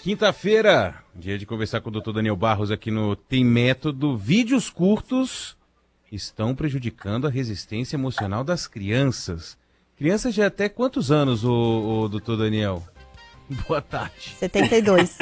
Quinta-feira, dia de conversar com o Dr. Daniel Barros aqui no Tem Método. Vídeos curtos estão prejudicando a resistência emocional das crianças. Crianças de até quantos anos, o Dr. Daniel? Boa tarde. 72.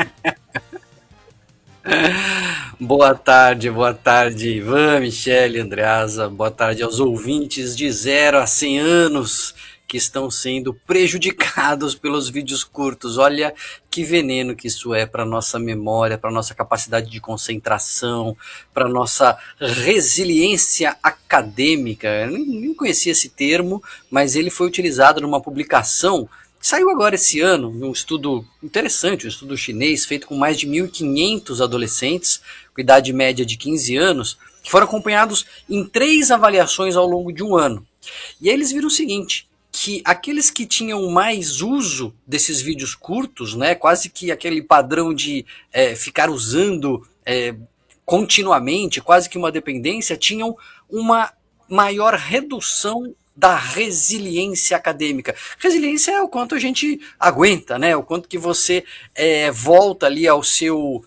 Boa tarde, Ivan, Michele, Andreasa. Boa tarde aos ouvintes de 0 a 100 anos que estão sendo prejudicados pelos vídeos curtos. Olha que veneno que isso é para nossa memória, para nossa capacidade de concentração, para nossa resiliência acadêmica. Eu nem conhecia esse termo, mas ele foi utilizado numa publicação que saiu agora esse ano, um estudo interessante, um estudo chinês feito com mais de 1.500 adolescentes, com idade média de 15 anos, que foram acompanhados em 3 avaliações ao longo de um ano. E aí eles viram o seguinte, que aqueles que tinham mais uso desses vídeos curtos, né, quase que aquele padrão de ficar usando continuamente, quase que uma dependência, tinham uma maior redução da resiliência acadêmica. Resiliência é o quanto a gente aguenta, né? O quanto que você volta ali ao seu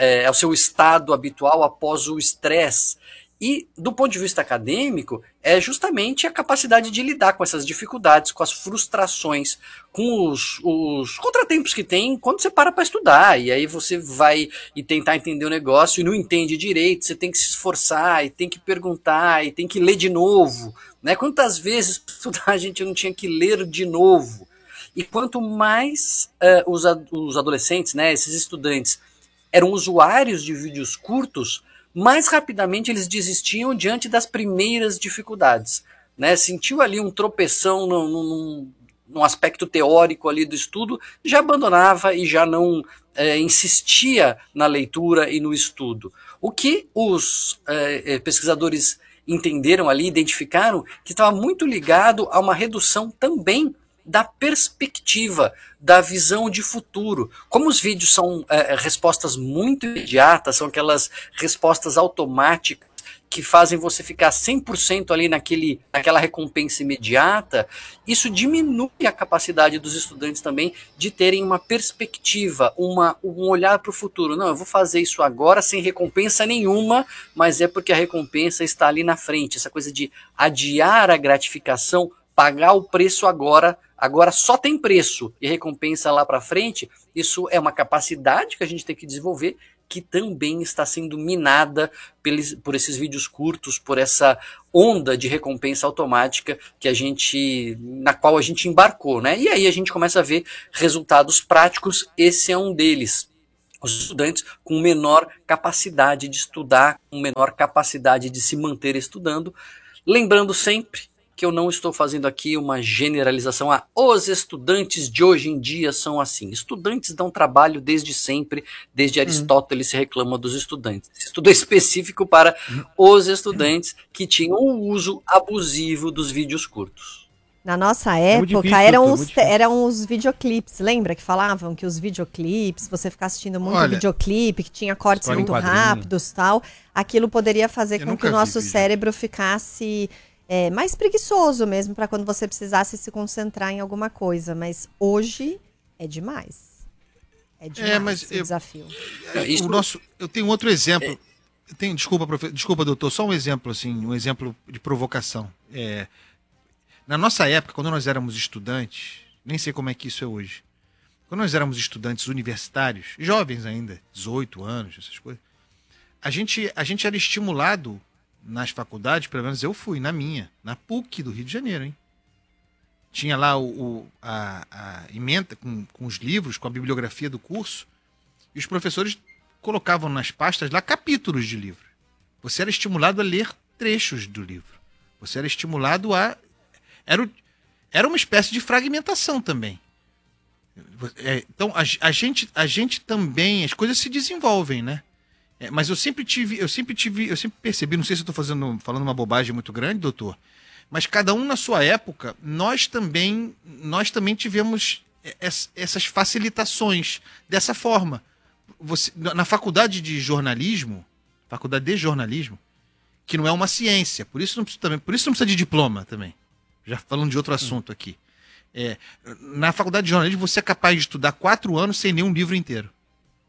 estado habitual após o estresse. E, do ponto de vista acadêmico, é justamente a capacidade de lidar com essas dificuldades, com as frustrações, com os contratempos que tem quando você para estudar. E aí você vai e tentar entender o negócio e não entende direito, você tem que se esforçar, e tem que perguntar, e tem que ler de novo. Né? Quantas vezes para estudar a gente não tinha que ler de novo? E quanto mais os adolescentes, né, esses estudantes, eram usuários de vídeos curtos, mais rapidamente eles desistiam diante das primeiras dificuldades. Né? Sentiu ali um tropeção num aspecto teórico ali do estudo, já abandonava e já não insistia na leitura e no estudo. O que os pesquisadores entenderam ali, identificaram que estava muito ligado a uma redução também da perspectiva, da visão de futuro. Como os vídeos são respostas muito imediatas, são aquelas respostas automáticas que fazem você ficar 100% ali naquela recompensa imediata, isso diminui a capacidade dos estudantes também de terem uma perspectiva, um olhar para o futuro. Não, eu vou fazer isso agora sem recompensa nenhuma, mas é porque a recompensa está ali na frente. Essa coisa de adiar a gratificação, pagar o preço agora só tem preço e recompensa lá para frente, isso é uma capacidade que a gente tem que desenvolver, que também está sendo minada por esses vídeos curtos, por essa onda de recompensa automática na qual a gente embarcou, né? E aí a gente começa a ver resultados práticos, esse é um deles. Os estudantes com menor capacidade de estudar, com menor capacidade de se manter estudando, lembrando sempre que eu não estou fazendo aqui uma generalização. Os estudantes de hoje em dia são assim. Estudantes dão trabalho desde sempre, desde Aristóteles se reclama dos estudantes. Esse estudo é específico para os estudantes que tinham o uso abusivo dos vídeos curtos. Na nossa época, eram os videoclipes, lembra que falavam que os videoclipes, você ficar assistindo muito videoclipe, que tinha cortes muito rápidos e tal, aquilo poderia fazer com que o nosso cérebro ficasse mais preguiçoso mesmo, para quando você precisasse se concentrar em alguma coisa. Mas é demais. É demais esse desafio. Eu tenho outro exemplo. Desculpa, doutor, só um exemplo, assim, um exemplo de provocação. Na nossa época, quando nós éramos estudantes, nem sei como é que isso é hoje, quando nós éramos estudantes universitários, jovens ainda, 18 anos, essas coisas, a gente era estimulado nas faculdades, pelo menos eu fui, na PUC do Rio de Janeiro, hein? Tinha lá a ementa com os livros, com a bibliografia do curso, e os professores colocavam nas pastas lá capítulos de livro. Você era estimulado a ler trechos do livro. Você era estimulado a... Era uma espécie de fragmentação também. Então, a gente também... As coisas se desenvolvem, né? Mas eu sempre percebi, não sei se eu estou falando uma bobagem muito grande, doutor, mas cada um na sua época, nós também tivemos essas facilitações dessa forma. Na faculdade de jornalismo, que não é uma ciência, por isso não precisa de diploma também, já falando de outro assunto aqui. Na faculdade de jornalismo você é capaz de estudar 4 anos sem ler um livro inteiro.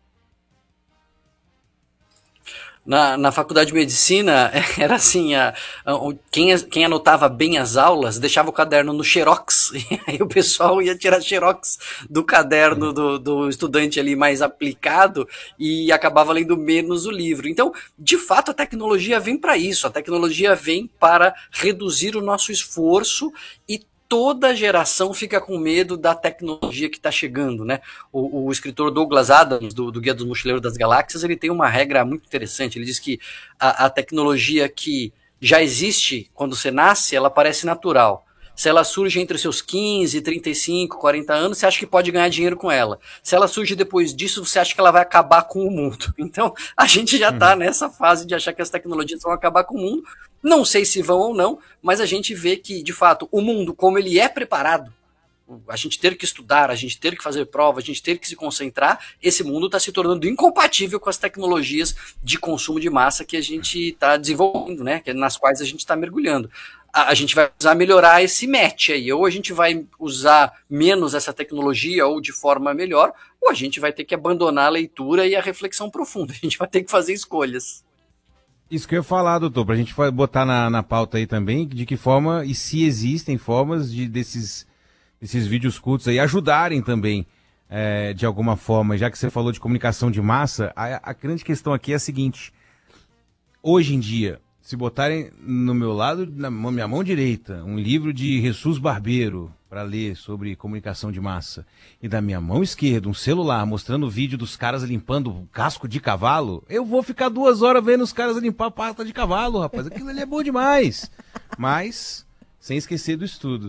Na faculdade de medicina, era assim, quem anotava bem as aulas deixava o caderno no xerox, e aí o pessoal ia tirar xerox do caderno do estudante ali mais aplicado e acabava lendo menos o livro. Então, de fato, a tecnologia vem para isso, a tecnologia vem para reduzir o nosso esforço e toda geração fica com medo da tecnologia que está chegando, né? O escritor Douglas Adams, do Guia dos Mochileiros das Galáxias, ele tem uma regra muito interessante. Ele diz que a tecnologia que já existe quando você nasce, ela parece natural. Se ela surge entre os seus 15, 35, 40 anos, você acha que pode ganhar dinheiro com ela. Se ela surge depois disso, você acha que ela vai acabar com o mundo. Então, a gente já está nessa fase de achar que as tecnologias vão acabar com o mundo. Não sei se vão ou não, mas a gente vê que, de fato, o mundo, como ele é preparado, a gente ter que estudar, a gente ter que fazer prova, a gente ter que se concentrar, esse mundo está se tornando incompatível com as tecnologias de consumo de massa que a gente está desenvolvendo, né? Nas quais a gente está mergulhando. A gente vai precisar melhorar esse match aí, ou a gente vai usar menos essa tecnologia ou de forma melhor, ou a gente vai ter que abandonar a leitura e a reflexão profunda, a gente vai ter que fazer escolhas. Isso que eu ia falar, doutor, pra gente botar na pauta aí também, de que forma, e se existem formas desses vídeos curtos aí ajudarem também, de alguma forma, já que você falou de comunicação de massa, a grande questão aqui é a seguinte: hoje em dia, se botarem no meu lado, na minha mão direita, um livro de Jesus Barbeiro para ler sobre comunicação de massa, e da minha mão esquerda um celular mostrando o vídeo dos caras limpando o casco de cavalo, eu vou ficar 2 horas vendo os caras limpar a pata de cavalo, rapaz. Aquilo ali é bom demais. Mas sem esquecer do estudo.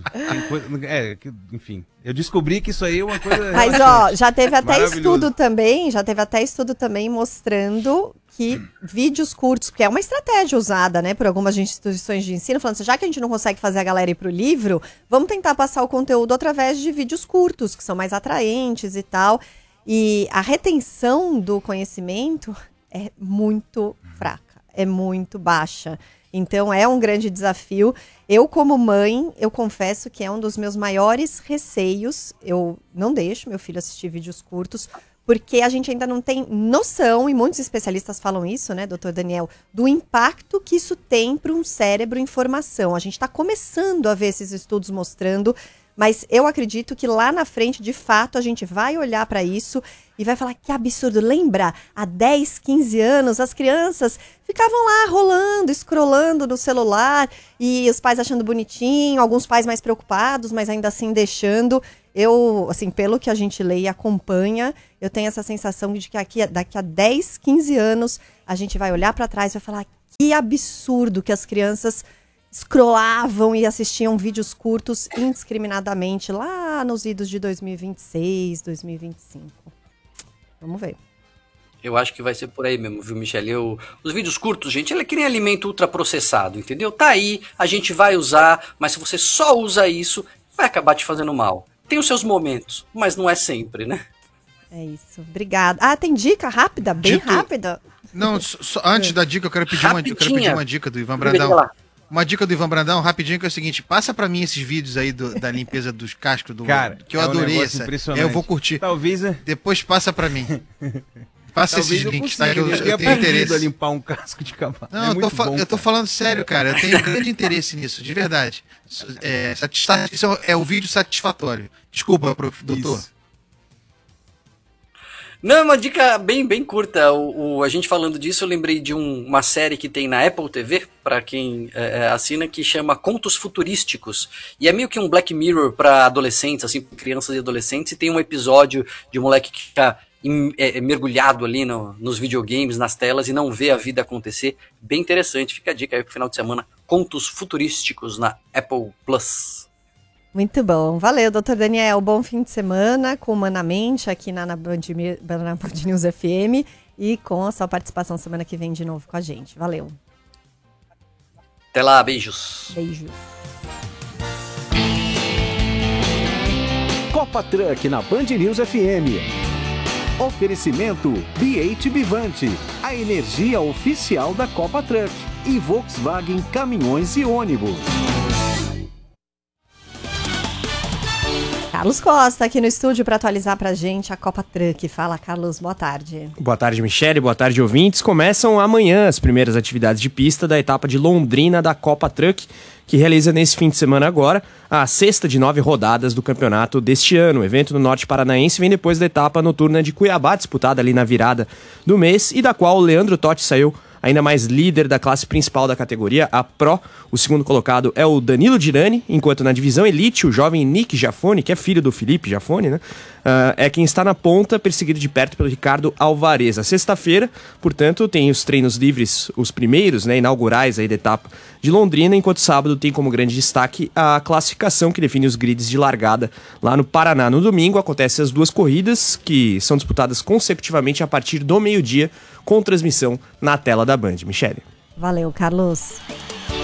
Enfim, eu descobri que isso aí é uma coisa... Mas, ó, já teve até estudo também mostrando que vídeos curtos, que é uma estratégia usada, né, por algumas instituições de ensino, falando assim, já que a gente não consegue fazer a galera ir pro livro, vamos tentar passar o conteúdo através de vídeos curtos, que são mais atraentes e tal. E a retenção do conhecimento é muito fraca, é muito baixa. Então, é um grande desafio. Eu, como mãe, eu confesso que é um dos meus maiores receios. Eu não deixo meu filho assistir vídeos curtos, porque a gente ainda não tem noção, e muitos especialistas falam isso, né, doutor Daniel, do impacto que isso tem para um cérebro em formação. A gente está começando a ver esses estudos mostrando, mas eu acredito que lá na frente, de fato, a gente vai olhar para isso e vai falar que absurdo. Lembra, há 10, 15 anos, as crianças ficavam lá rolando, scrollando no celular, e os pais achando bonitinho, alguns pais mais preocupados, mas ainda assim deixando. Eu, assim, pelo que a gente lê e acompanha, eu tenho essa sensação de que daqui a 10, 15 anos, a gente vai olhar para trás e vai falar que absurdo que as crianças scrollavam e assistiam vídeos curtos indiscriminadamente lá nos idos de 2026, 2025. Vamos ver. Eu acho que vai ser por aí mesmo, viu, Michele? Os vídeos curtos, gente, ele é que nem alimento ultraprocessado, entendeu? Tá aí, a gente vai usar, mas se você só usa isso, vai acabar te fazendo mal. Tem os seus momentos, mas não é sempre, né? É isso, obrigada. Ah, tem dica rápida, bem rápida? Não, antes da dica, eu quero pedir uma dica do Ivan Brandão. Uma dica do Ivan Brandão, rapidinho, que é o seguinte: passa pra mim esses vídeos aí da limpeza dos cascos do cara, que eu adorei essa. Eu vou curtir. Talvez, depois passa pra mim. Passa esses links, tá? Eu tenho interesse a limpar um casco de cavalo. Não, eu tô falando sério, cara. Eu tenho grande interesse nisso, de verdade. Isso é o vídeo satisfatório. Desculpa, doutor. Isso. Não, é uma dica bem curta. A gente falando disso, eu lembrei de uma série que tem na Apple TV, para quem assina, que chama Contos Futurísticos. E é meio que um Black Mirror para adolescentes, assim, crianças e adolescentes. E tem um episódio de um moleque que fica mergulhado ali nos videogames, nas telas, e não vê a vida acontecer. Bem interessante. Fica a dica aí pro final de semana. Contos Futurísticos na Apple Plus. Muito bom. Valeu, doutor Daniel. Bom fim de semana com Humanamente aqui na Band News FM e com a sua participação semana que vem de novo com a gente. Valeu. Até lá, beijos. Beijos. Copa Truck na Band News FM. Oferecimento BH Bivante, a energia oficial da Copa Truck, e Volkswagen Caminhões e Ônibus. Carlos Costa aqui no estúdio para atualizar pra gente a Copa Truck. Fala, Carlos, boa tarde. Boa tarde, Michele, boa tarde, ouvintes. Começam amanhã as primeiras atividades de pista da etapa de Londrina da Copa Truck, que realiza nesse fim de semana agora a 6ª de 9 rodadas do campeonato deste ano. O evento no Norte Paranaense vem depois da etapa noturna de Cuiabá, disputada ali na virada do mês, e da qual o Leandro Totti saiu ainda mais líder da classe principal da categoria, a Pro. O segundo colocado é o Danilo Dirani, enquanto na divisão Elite, o jovem Nick Jafone, que é filho do Felipe Jafone, né, é quem está na ponta, perseguido de perto pelo Ricardo Alvarez. A sexta-feira, portanto, tem os treinos livres, os primeiros, né, inaugurais aí da etapa de Londrina, enquanto sábado tem como grande destaque a classificação que define os grids de largada lá no Paraná. No domingo acontecem as duas corridas, que são disputadas consecutivamente a partir do meio-dia, com transmissão na tela da Band. Michele. Valeu, Carlos.